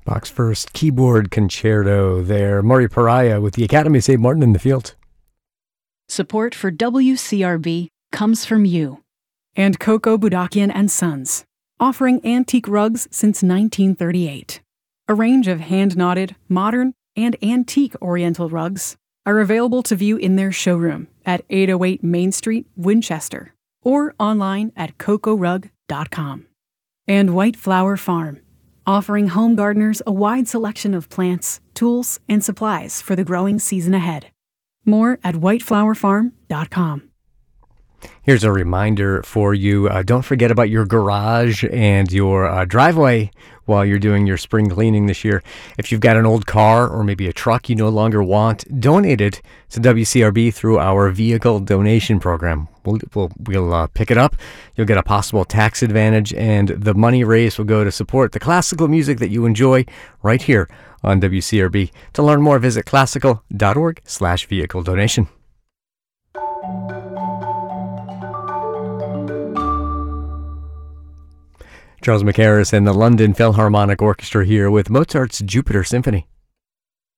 Bach's first keyboard concerto there. Maury Pariah with the Academy St. Martin in the field. Support for WCRB comes from you. And Coco Budakian and Sons, offering antique rugs since 1938. A range of hand-knotted, modern, and antique Oriental rugs are available to view in their showroom at 808 Main Street, Winchester, or online at cocorug.com. And White Flower Farm, offering home gardeners a wide selection of plants, tools, and supplies for the growing season ahead. More at whiteflowerfarm.com. Here's a reminder for you. Don't forget about your garage and your driveway while you're doing your spring cleaning this year. If you've got an old car or maybe a truck you no longer want, donate it to WCRB through our vehicle donation program. We'll pick it up. You'll get a possible tax advantage, and the money raised will go to support the classical music that you enjoy right here on WCRB. To learn more, visit classical.org/vehicle donation. Charles McHarris and the London Philharmonic Orchestra here with Mozart's Jupiter Symphony.